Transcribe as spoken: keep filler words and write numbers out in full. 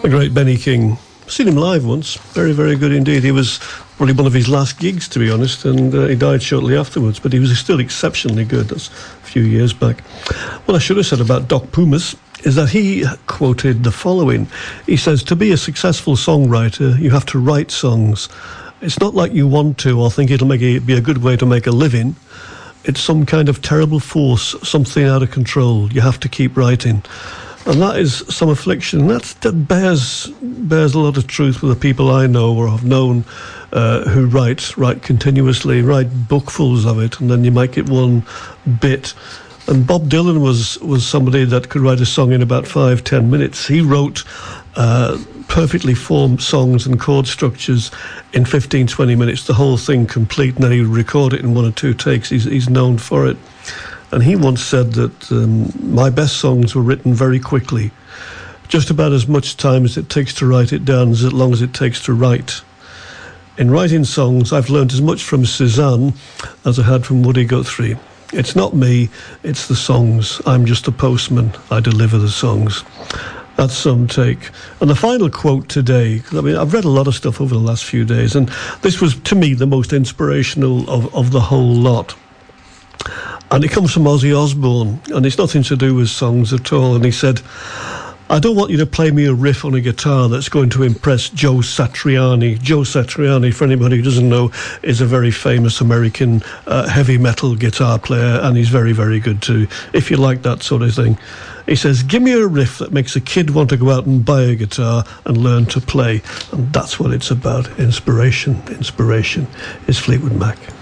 The great Benny King. Seen him live once. Very, very good indeed. He was probably one of his last gigs, to be honest, and uh, he died shortly afterwards, but he was still exceptionally good. That's a few years back. What I should have said about Doc Pumas is that he quoted the following. He says, to be a successful songwriter, you have to write songs. It's not like you want to or think it'll make it be a good way to make a living. It's some kind of terrible force, something out of control. You have to keep writing. And that is some affliction. That's, that bears bears a lot of truth with the people I know or have known uh, who write, write continuously, write bookfuls of it, and then you make it one bit. And Bob Dylan was, was somebody that could write a song in about five, ten minutes. He wrote uh, perfectly formed songs and chord structures in fifteen, twenty minutes, the whole thing complete, and then he would record it in one or two takes. He's, he's known for it. And he once said that um, my best songs were written very quickly. Just about as much time as it takes to write it down as long as it takes to write. In writing songs, I've learned as much from Cézanne as I had from Woody Guthrie. It's not me, it's the songs. I'm just a postman. I deliver the songs. That's some take. And the final quote today, I mean, I've read a lot of stuff over the last few days, and this was, to me, the most inspirational of, of the whole lot. And it comes from Ozzy Osbourne, and it's nothing to do with songs at all. And he said, I don't want you to play me a riff on a guitar that's going to impress Joe Satriani. Joe Satriani, for anybody who doesn't know, is a very famous American uh, heavy metal guitar player, and he's very, very good too, if you like that sort of thing. He says, give me a riff that makes a kid want to go out and buy a guitar and learn to play. And that's what it's about. Inspiration. Inspiration is Fleetwood Mac.